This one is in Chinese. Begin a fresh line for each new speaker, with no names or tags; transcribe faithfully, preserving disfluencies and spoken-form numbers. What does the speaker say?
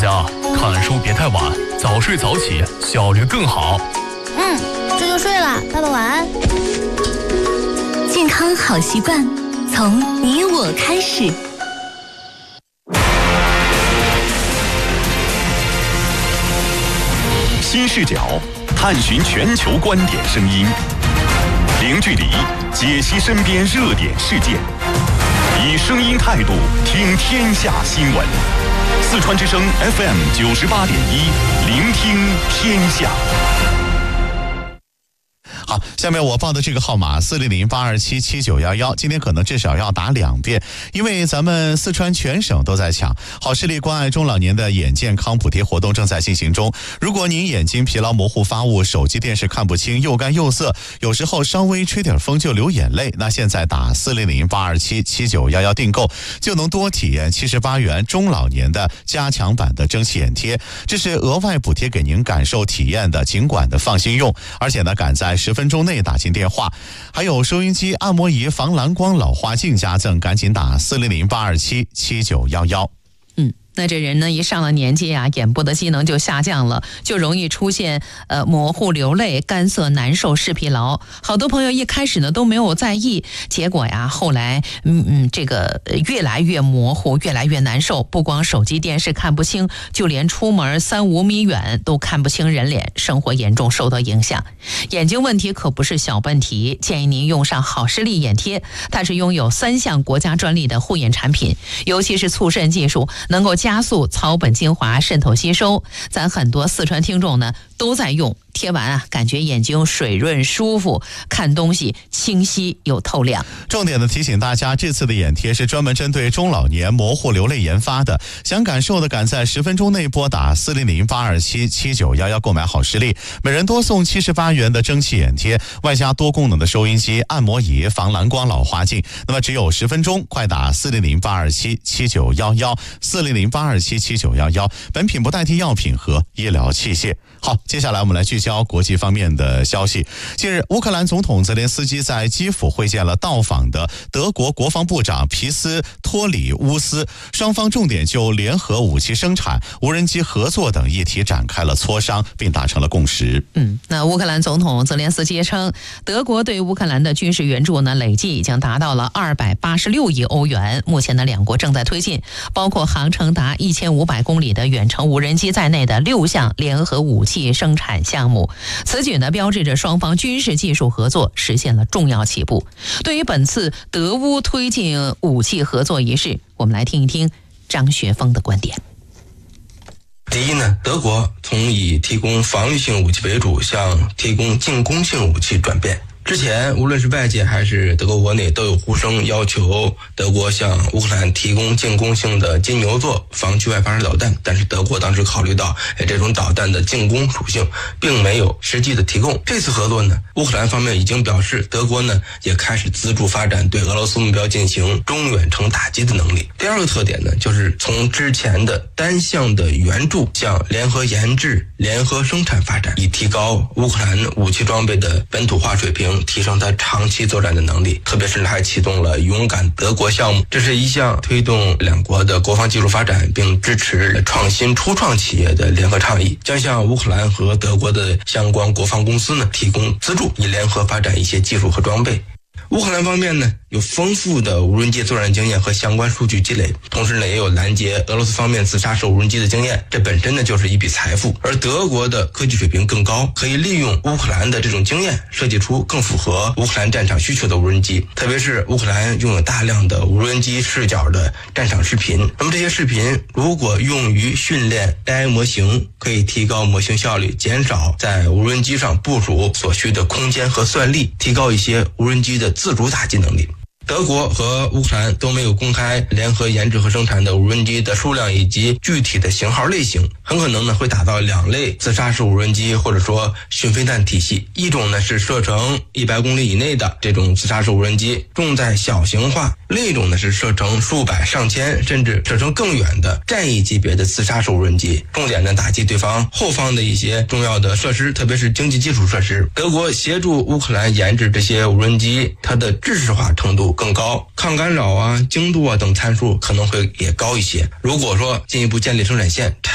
家看书别太晚，早睡早起，效率更好。
嗯，这就睡了，爸爸晚安。
健康好习惯，从你我开始。
新视角，探寻全球观点声音，零距离解析身边热点事件，以声音态度听天下新闻。四川之声 F M 九十八点一，聆听天下。
好，下面我报的这个号码四零零八二七七九幺幺，今天可能至少要打两遍，因为咱们四川全省都在抢好视力关爱中老年的眼健康补贴活动正在进行中。如果您眼睛疲劳模糊发物，手机电视看不清，又干又涩，有时候稍微吹点风就流眼泪，那现在打四零零八二七七九幺幺订购，就能多体验七十八元中老年的加强版的蒸汽眼贴，这是额外补贴给您感受体验的，尽管的放心用，而且呢赶在十分钟内打进电话，还有收音机、按摩仪、防蓝光老花镜加赠，赶紧打四零零八二七七九幺幺。
嗯。那这人呢，一上了年纪啊，眼部的机能就下降了，就容易出现呃模糊、流泪、干涩、难受、视疲劳。好多朋友一开始呢都没有在意，结果呀，后来嗯嗯，这个越来越模糊，越来越难受。不光手机、电视看不清，就连出门三五米远都看不清人脸，生活严重受到影响。眼睛问题可不是小问题，建议您用上好视力眼贴，它是拥有三项国家专利的护眼产品，尤其是促渗技术，能够加速草本精华渗透吸收。咱很多四川听众呢都在用，贴完啊，感觉眼睛水润舒服，看东西清晰又透亮。
重点的提醒大家，这次的眼贴是专门针对中老年模糊流泪研发的，想感受的赶在十分钟内拨打四零零八二七七九幺幺购买好视力，每人多送七十八元的蒸汽眼贴，外加多功能的收音机、按摩仪、防蓝光老花镜。那么只有十分钟，快打四零零八二七七九幺幺，四零零八二七七九幺幺。本品不代替药品和医疗器械。好，接下来我们来聚焦国际方面的消息。近日，乌克兰总统泽连斯基在基辅会见了到访的德国国防部长皮斯托里乌斯，双方重点就联合武器生产、无人机合作等议题展开了磋商，并达成了共识。
嗯，那乌克兰总统泽连斯基称，德国对乌克兰的军事援助呢，累计已经达到了二百八十六亿欧元。目前呢，两国正在推进包括航程达一千五百公里的远程无人机在内的六项联合武器生产项目。此举呢，标志着双方军事技术合作实现了重要起步。对于本次德乌推进武器合作一事，我们来听一听张学峰的观点。
第一呢，德国从以提供防御性武器为主，向提供进攻性武器转变。之前无论是外界还是德国国内都有呼声要求德国向乌克兰提供进攻性的金牛座防区外发射导弹，但是德国当时考虑到哎这种导弹的进攻属性，并没有实际的提供。这次合作呢，乌克兰方面已经表示，德国呢也开始资助发展对俄罗斯目标进行中远程打击的能力。第二个特点呢，就是从之前的单向的援助向联合研制、联合生产发展，以提高乌克兰武器装备的本土化水平，提升它长期作战的能力。特别是还启动了勇敢德国项目，这是一项推动两国的国防技术发展并支持创新初创企业的联合倡议，将向乌克兰和德国的相关国防公司呢提供资助，以联合发展一些技术和装备。乌克兰方面呢，有丰富的无人机作战经验和相关数据积累，同时呢也有拦截俄罗斯方面自杀式无人机的经验，这本身呢就是一笔财富。而德国的科技水平更高，可以利用乌克兰的这种经验，设计出更符合乌克兰战场需求的无人机。特别是乌克兰拥有大量的无人机视角的战场视频，那么这些视频如果用于训练 A I 模型，可以提高模型效率，减少在无人机上部署所需的空间和算力，提高一些无人机的自主打击能力。德国和乌克兰都没有公开联合研制和生产的无人机的数量以及具体的型号类型，很可能呢会打造两类自杀式无人机或者说巡飞弹体系。一种呢是射程一百公里以内的这种自杀式无人机，重在小型化；另一种呢是射程数百上千甚至射程更远的战役级别的自杀式无人机，重点呢打击对方后方的一些重要的设施，特别是经济基础设施。德国协助乌克兰研制这些无人机，它的制式化程度更高，抗干扰啊、精度啊等参数可能会也高一些。如果说进一步建立生产线，